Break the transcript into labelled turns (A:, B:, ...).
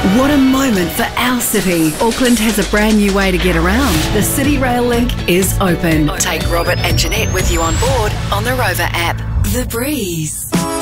A: What a moment for our city. Auckland has a brand new way to get around. The City Rail Link is open. Take Robert and Jeanette with you on board on the Rover app. The Breeze.